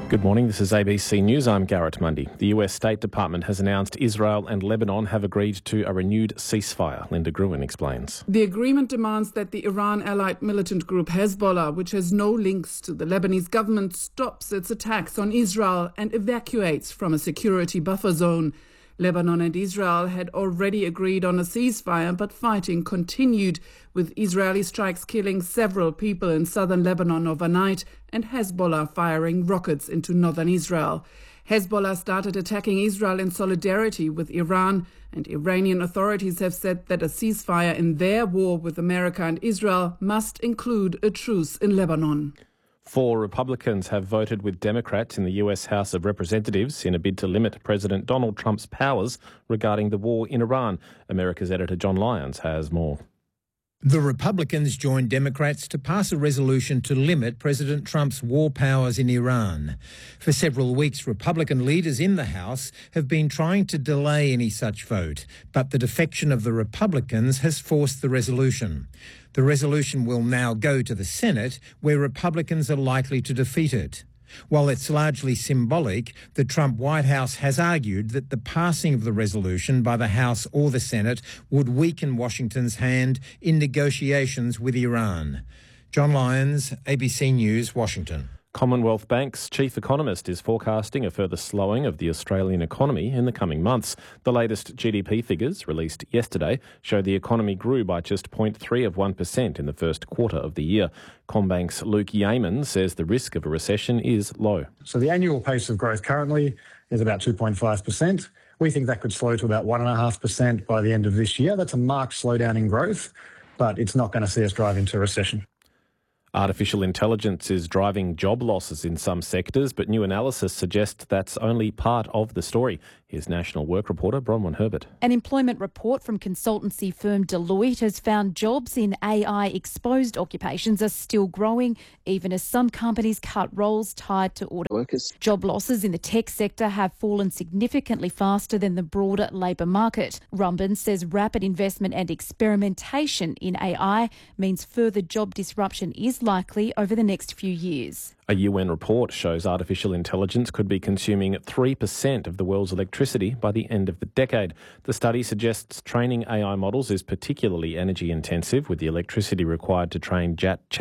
Good morning, this is ABC News. I'm Garrett Mundy. The US State Department has announced Israel and Lebanon have agreed to a renewed ceasefire. Linda Gruen explains. The agreement demands that the Iran-allied militant group Hezbollah, which has no links to the Lebanese government, stops its attacks on Israel and evacuates from a security buffer zone. Lebanon and Israel had already agreed on a ceasefire, but fighting continued, with Israeli strikes killing several people in southern Lebanon overnight and Hezbollah firing rockets into northern Israel. Hezbollah started attacking Israel in solidarity with Iran, and Iranian authorities have said that a ceasefire in their war with America and Israel must include a truce in Lebanon. 4 Republicans have voted with Democrats in the US House of Representatives in a bid to limit President Donald Trump's powers regarding the war in Iran. America's editor John Lyons has more. The Republicans joined Democrats to pass a resolution to limit President Trump's war powers in Iran. For several weeks, Republican leaders in the House have been trying to delay any such vote, but the defection of the Republicans has forced the resolution. The resolution will now go to the Senate, where Republicans are likely to defeat it. While it's largely symbolic, the Trump White House has argued that the passing of the resolution by the House or the Senate would weaken Washington's hand in negotiations with Iran. John Lyons, ABC News, Washington. Commonwealth Bank's chief economist is forecasting a further slowing of the Australian economy in the coming months. The latest GDP figures, released yesterday, show the economy grew by just 0.3% in the first quarter of the year. CommBank's Luke Yeaman says the risk of a recession is low. So the annual pace of growth currently is about 2.5%. We think that could slow to about 1.5% by the end of this year. That's a marked slowdown in growth, but it's not going to see us drive into a recession. Artificial intelligence is driving job losses in some sectors, but new analysis suggests that's only part of the story. Here's National Work reporter Bronwyn Herbert. An employment report from consultancy firm Deloitte has found jobs in AI-exposed occupations are still growing, even as some companies cut roles tied to auto workers. Job losses in the tech sector have fallen significantly faster than the broader labour market. Rumban says rapid investment and experimentation in AI means further job disruption is likely over the next few years. A UN report shows artificial intelligence could be consuming 3% of the world's electricity by the end of the decade. The study suggests training AI models is particularly energy intensive, with the electricity required to train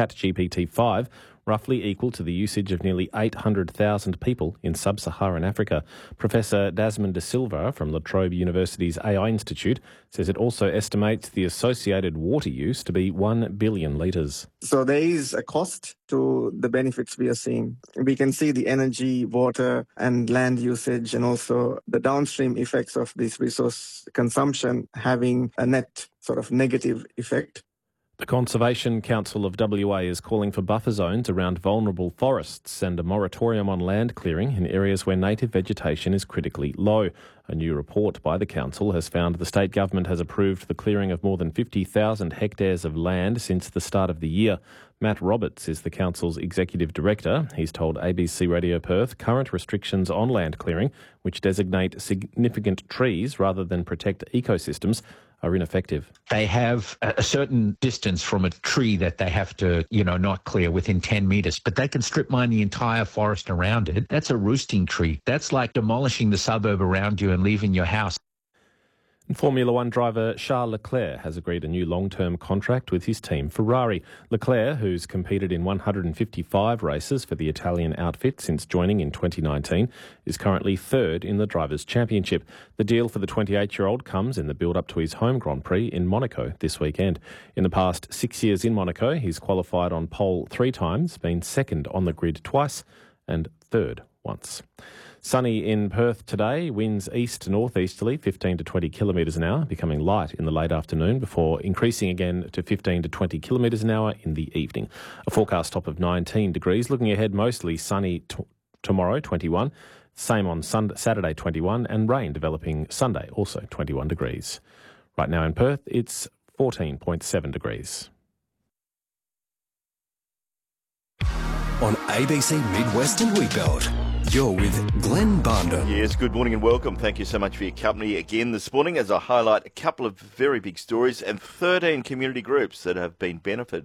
ChatGPT-5 roughly equal to the usage of nearly 800,000 people in sub-Saharan Africa. Professor Desmond De Silva from La Trobe University's AI Institute says it also estimates the associated water use to be 1 billion litres. So there is a cost to the benefits we are seeing. We can see the energy, water and land usage, and also the downstream effects of this resource consumption having a net sort of negative effect. The Conservation Council of WA is calling for buffer zones around vulnerable forests and a moratorium on land clearing in areas where native vegetation is critically low. A new report by the council has found the state government has approved the clearing of more than 50,000 hectares of land since the start of the year. Matt Roberts is the council's executive director. He's told ABC Radio Perth current restrictions on land clearing, which designate significant trees rather than protect ecosystems, are ineffective. They have a certain distance from a tree that they have to, not clear within 10 metres, but they can strip mine the entire forest around it. That's a roosting tree. That's like demolishing the suburb around you and leaving your house. And Formula One driver Charles Leclerc has agreed a new long-term contract with his team Ferrari. Leclerc, who's competed in 155 races for the Italian outfit since joining in 2019, is currently third in the Drivers' Championship. The deal for the 28-year-old comes in the build-up to his home Grand Prix in Monaco this weekend. In the past 6 years in Monaco, he's qualified on pole 3 times, been second on the grid twice and third once. Sunny in Perth today, winds east to northeasterly 15 to 20 kilometres an hour, becoming light in the late afternoon before increasing again to 15 to 20 kilometres an hour in the evening. A forecast top of 19 degrees. Looking ahead, mostly sunny tomorrow, 21. Same on Saturday, 21, and rain developing Sunday, also 21 degrees. Right now in Perth, it's 14.7 degrees. On ABC Midwestern Wheatbelt, you're with Glenn Barndon. Yes, good morning and welcome. Thank you so much for your company again this morning as I highlight a couple of very big stories and 13 community groups that have been benefited